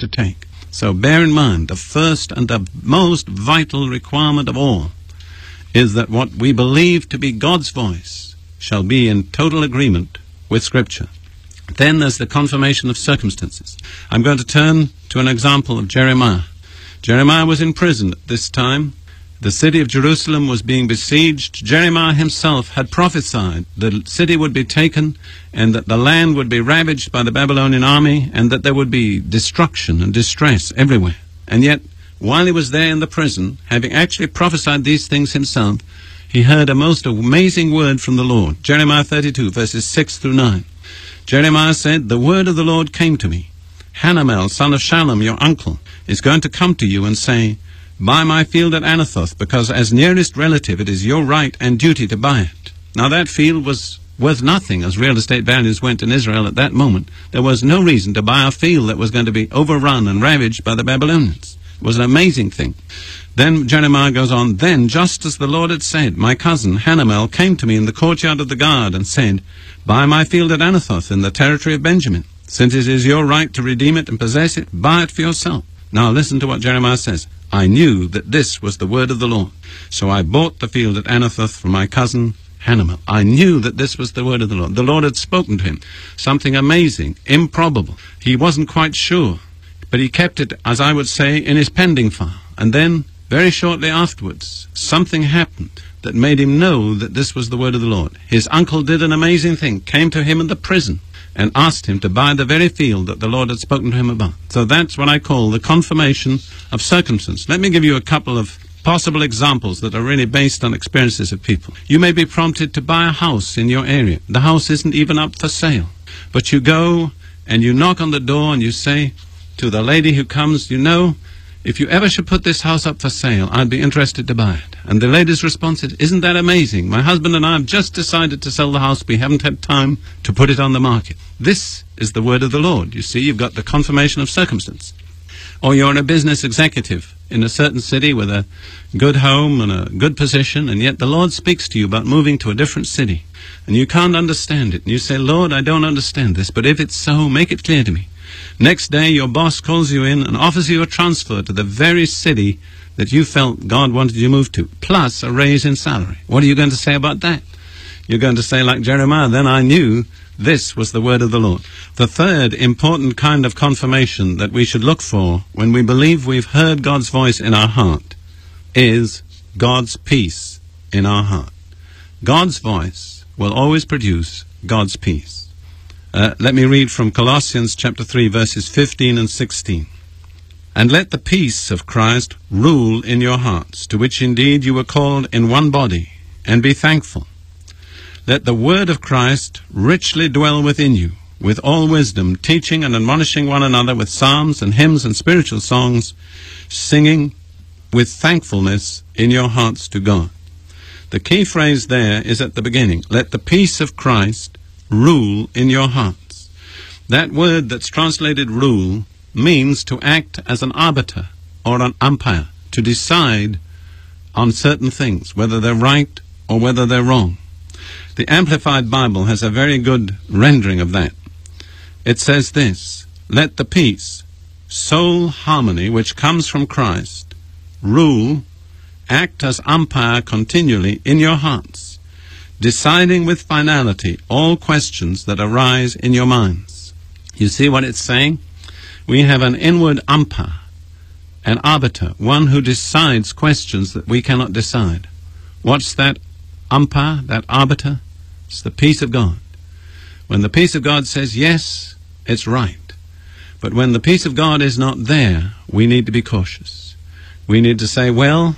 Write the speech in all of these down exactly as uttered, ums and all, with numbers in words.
to take. So bear in mind, the first and the most vital requirement of all is that what we believe to be God's voice shall be in total agreement with Scripture. Then there's the confirmation of circumstances. I'm going to turn to an example of Jeremiah. Jeremiah was in prison at this time. The city of Jerusalem was being besieged. Jeremiah himself had prophesied the city would be taken and that the land would be ravaged by the Babylonian army and that there would be destruction and distress everywhere. And yet, while he was there in the prison, having actually prophesied these things himself, he heard a most amazing word from the Lord. Jeremiah thirty-two, verses six through nine. Jeremiah said, "The word of the Lord came to me. Hanamel, son of Shallum, your uncle, is going to come to you and say, buy my field at Anathoth, because as nearest relative it is your right and duty to buy it." Now that field was worth nothing as real estate values went in Israel at that moment. There was no reason to buy a field that was going to be overrun and ravaged by the Babylonians. It was an amazing thing. Then Jeremiah goes on, "Then, just as the Lord had said, my cousin Hanamel came to me in the courtyard of the guard and said, buy my field at Anathoth in the territory of Benjamin. Since it is your right to redeem it and possess it, buy it for yourself." Now listen to what Jeremiah says. "I knew that this was the word of the Lord. So I bought the field at Anathoth from my cousin Hanamel." I knew that this was the word of the Lord. The Lord had spoken to him. Something amazing, improbable. He wasn't quite sure, but he kept it, as I would say, in his pending file. And then, very shortly afterwards, something happened that made him know that this was the word of the Lord. His uncle did an amazing thing, came to him in the prison and asked him to buy the very field that the Lord had spoken to him about. So that's what I call the confirmation of circumstance. Let me give you a couple of possible examples that are really based on experiences of people. You may be prompted to buy a house in your area. The house isn't even up for sale. But you go and you knock on the door and you say to the lady who comes, "You know, if you ever should put this house up for sale, I'd be interested to buy it." And the lady's response is, "Isn't that amazing? My husband and I have just decided to sell the house. We haven't had time to put it on the market." This is the word of the Lord. You see, you've got the confirmation of circumstance. Or you're a business executive in a certain city with a good home and a good position, and yet the Lord speaks to you about moving to a different city. And you can't understand it. And you say, "Lord, I don't understand this, but if it's so, make it clear to me." Next day, your boss calls you in and offers you a transfer to the very city that you felt God wanted you to move to, plus a raise in salary. What are you going to say about that? You're going to say, like Jeremiah, "Then I knew this was the word of the Lord." The third important kind of confirmation that we should look for when we believe we've heard God's voice in our heart is God's peace in our heart. God's voice will always produce God's peace. Uh, let me read from Colossians chapter three, verses fifteen and sixteen. "And let the peace of Christ rule in your hearts, to which indeed you were called in one body, and be thankful. Let the word of Christ richly dwell within you, with all wisdom, teaching and admonishing one another with psalms and hymns and spiritual songs, singing with thankfulness in your hearts to God." The key phrase there is at the beginning. Let the peace of Christ rule in your hearts. That word that's translated rule means to act as an arbiter or an umpire, to decide on certain things, whether they're right or whether they're wrong. The Amplified Bible has a very good rendering of that. It says this: "Let the peace, soul harmony, which comes from Christ, rule, act as umpire continually in your hearts, deciding with finality all questions that arise in your minds." You see what it's saying? We have an inward umpire, an arbiter, one who decides questions that we cannot decide. What's that umpire, that arbiter? It's the peace of God. When the peace of God says yes, it's right. But when the peace of God is not there, we need to be cautious. We need to say, "Well,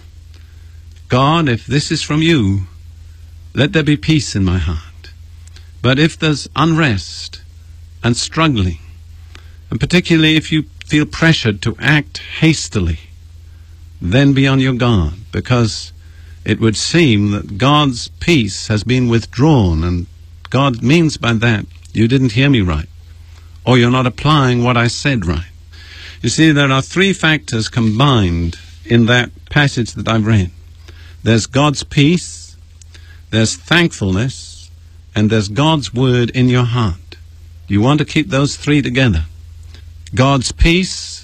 God, if this is from you, let there be peace in my heart. But if there's unrest and struggling, and particularly if you feel pressured to act hastily, then be on your guard, because it would seem that God's peace has been withdrawn, and God means by that, you didn't hear me right, or you're not applying what I said right." You see, there are three factors combined in that passage that I've read. There's God's peace, there's thankfulness, and there's God's word in your heart. You want to keep those three together. God's peace